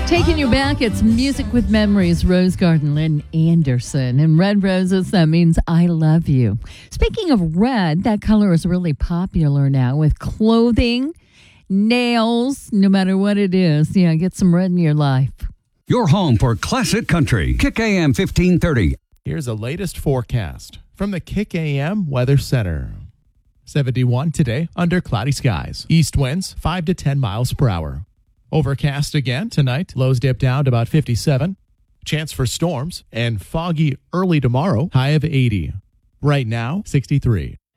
Taking you back, it's Music with Memories, Rose Garden, Lynn Anderson. And red roses, that means I love you. Speaking of red, that color is really popular now with clothing, nails, no matter what it is. Yeah, get some red in your life. Your home for classic country. Kick AM 1530. Here's the latest forecast from the Kick AM Weather Center. 71 today under cloudy skies. East winds 5 to 10 miles per hour. Overcast again tonight. Lows dip down to about 57. Chance for storms and foggy early tomorrow. High of 80. Right now, 63.